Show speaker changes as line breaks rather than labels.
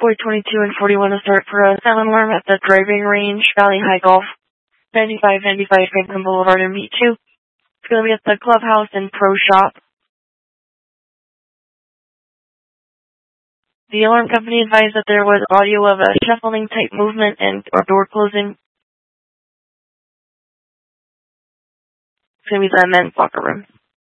Boy 22 and 41 to start for a silent alarm at the driving range, Valley High Golf, 9595 Franklin Boulevard in Meet 2. It's going to be at the clubhouse and pro shop. The alarm company advised that there was audio of a shuffling type movement and or door closing. It's going to be the men's locker room.